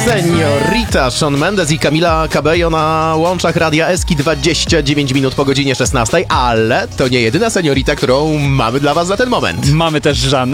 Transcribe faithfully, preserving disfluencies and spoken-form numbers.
Seniorita, Shawn Mendes i Camila Cabello na łączach Radia Eski, dwadzieścia dziewięć minut po godzinie szesnastej, ale to nie jedyna seniorita, którą mamy dla was za ten moment. Mamy też Żannę.